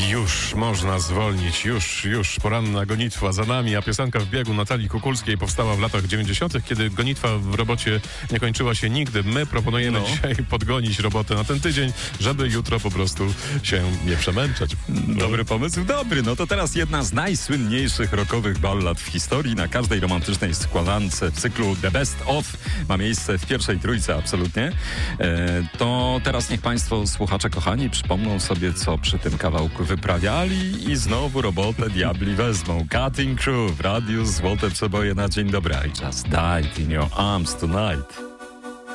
Już można zwolnić, już poranna gonitwa za nami, a piosenka w biegu Natalii Kukulskiej powstała w latach 90., kiedy gonitwa w robocie nie kończyła się nigdy. My proponujemy dzisiaj podgonić robotę na ten tydzień, żeby jutro po prostu się nie przemęczać. Dobry pomysł, dobry. No to teraz jedna z najsłynniejszych rockowych ballad w historii. Na każdej romantycznej składance w cyklu The Best Of ma miejsce w pierwszej trójce absolutnie. To teraz niech państwo, słuchacze kochani, przypomną sobie, co przy tym kawałku wyprawiali i znowu robotę diabli wezmą. Cutting Crew w radiu Złote Przeboje na dzień dobry. I just died in your arms tonight.